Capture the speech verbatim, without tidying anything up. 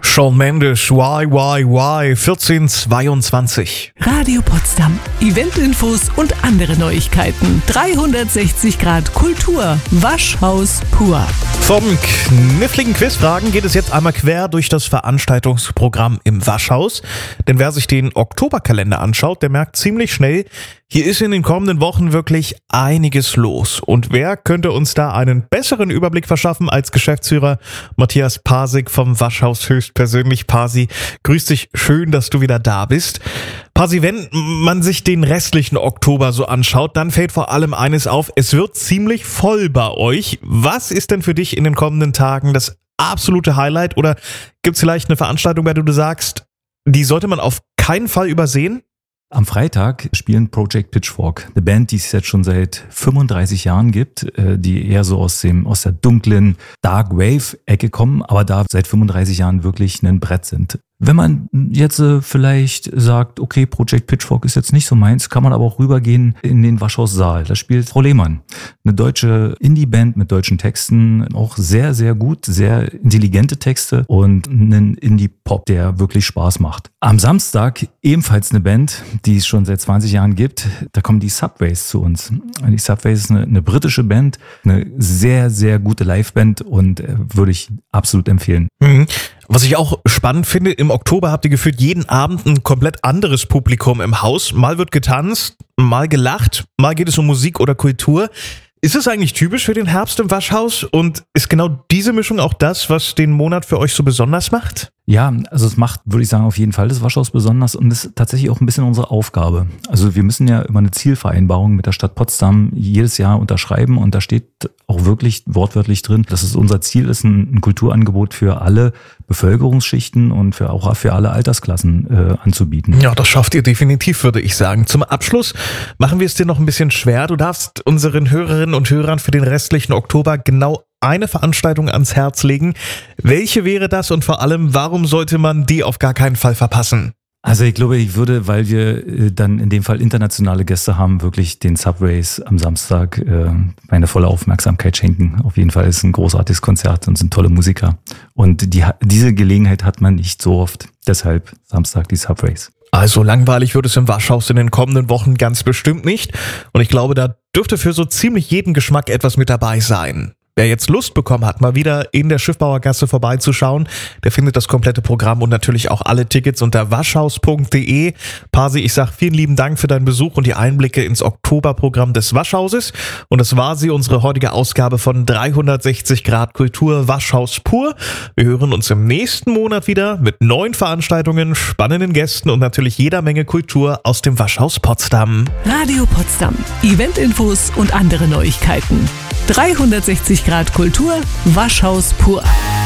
Shawn Mendes, Why, Why, Why, vierzehn zweiundzwanzig. Radio Potsdam. Eventinfos und andere Neuigkeiten. dreihundertsechzig Grad Kultur. Waschhaus pur. Vom kniffligen Quizfragen geht es jetzt einmal quer durch das Veranstaltungsprogramm im Waschhaus. Denn wer sich den Oktoberkalender anschaut, der merkt ziemlich schnell, hier ist in den kommenden Wochen wirklich einiges los. Und wer könnte uns da einen besseren Überblick verschaffen als Geschäftsführer Matthias Pasig vom Waschhaus höchstpersönlich. Pasi, grüß dich, schön, dass du wieder da bist. Pasi, wenn man sich den restlichen Oktober so anschaut, dann fällt vor allem eines auf, es wird ziemlich voll bei euch. Was ist denn für dich in den kommenden Tagen das absolute Highlight? Oder gibt es vielleicht eine Veranstaltung, bei der du sagst, die sollte man auf keinen Fall übersehen? Am Freitag spielen Project Pitchfork, eine Band, die es jetzt schon seit fünfunddreißig Jahren gibt, die eher so aus dem aus der dunklen Dark Wave Ecke kommen, aber da seit fünfunddreißig Jahren wirklich ein Brett sind. Wenn man jetzt äh, vielleicht sagt, okay, Project Pitchfork ist jetzt nicht so meins, kann man aber auch rübergehen in den Waschhaussaal. Da spielt Frau Lehmann, eine deutsche Indie-Band mit deutschen Texten, auch sehr, sehr gut, sehr intelligente Texte und einen Indie-Pop, der wirklich Spaß macht. Am Samstag ebenfalls eine Band, die es schon seit zwanzig Jahren gibt, da kommen die Subways zu uns. Die Subways ist eine, eine britische Band, eine sehr, sehr gute Live-Band und äh, würde ich absolut empfehlen. Mhm. Was ich auch spannend finde, im Oktober habt ihr gefühlt jeden Abend ein komplett anderes Publikum im Haus. Mal wird getanzt, mal gelacht, mal geht es um Musik oder Kultur. Ist es eigentlich typisch für den Herbst im Waschhaus und ist genau diese Mischung auch das, was den Monat für euch so besonders macht? Ja, also es macht, würde ich sagen, auf jeden Fall das Waschhaus besonders und das ist tatsächlich auch ein bisschen unsere Aufgabe. Also wir müssen ja immer eine Zielvereinbarung mit der Stadt Potsdam jedes Jahr unterschreiben und da steht auch wirklich wortwörtlich drin, dass es unser Ziel ist, ein, ein Kulturangebot für alle Bevölkerungsschichten und für auch für alle Altersklassen äh, anzubieten. Ja, das schafft ihr definitiv, würde ich sagen. Zum Abschluss machen wir es dir noch ein bisschen schwer. Du darfst unseren Hörerinnen und Hörern für den restlichen Oktober genau eine Veranstaltung ans Herz legen. Welche wäre das und vor allem, warum sollte man die auf gar keinen Fall verpassen? Also ich glaube, ich würde, weil wir dann in dem Fall internationale Gäste haben, wirklich den Subways am Samstag äh, meine volle Aufmerksamkeit schenken. Auf jeden Fall ist es ein großartiges Konzert und sind tolle Musiker. Und die, diese Gelegenheit hat man nicht so oft. Deshalb Samstag die Subways. Also langweilig wird es im Waschhaus in den kommenden Wochen ganz bestimmt nicht. Und ich glaube, da dürfte für so ziemlich jeden Geschmack etwas mit dabei sein. Wer jetzt Lust bekommen hat, mal wieder in der Schiffbauergasse vorbeizuschauen, der findet das komplette Programm und natürlich auch alle Tickets unter waschhaus punkt de. Pasi, ich sag vielen lieben Dank für deinen Besuch und die Einblicke ins Oktoberprogramm des Waschhauses. Und das war sie, unsere heutige Ausgabe von dreihundertsechzig Grad Kultur Waschhaus pur. Wir hören uns im nächsten Monat wieder mit neuen Veranstaltungen, spannenden Gästen und natürlich jeder Menge Kultur aus dem Waschhaus Potsdam. Radio Potsdam. Eventinfos und andere Neuigkeiten. dreihundertsechzig Grad Kultur. Waschhaus pur.